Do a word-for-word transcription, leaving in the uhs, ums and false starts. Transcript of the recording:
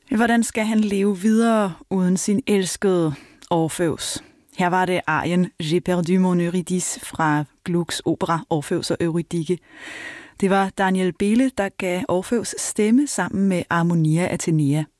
Hvordan skal han leve videre uden sin elskede Orfeus? Her var det arien J'ai perdu mon Eurydice fra Glucks opera Orfeus og Eurydike. Det var Daniel Behle, der gav Orfeus stemme sammen med Harmonia Atenea.